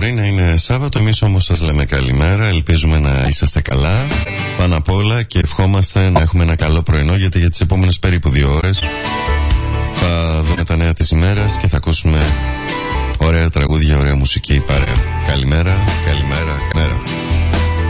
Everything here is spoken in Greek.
μπορεί να είναι Σάββατο, εμείς όμως σας λέμε καλημέρα. Ελπίζουμε να είσαστε καλά πάνω απ' όλα και ευχόμαστε να έχουμε ένα καλό πρωινό, γιατί για τις επόμενες περίπου 2 ώρες θα δούμε τα νέα της ημέρας και θα ακούσουμε ωραία τραγούδια, ωραία μουσική παρέα. Καλημέρα, καλημέρα.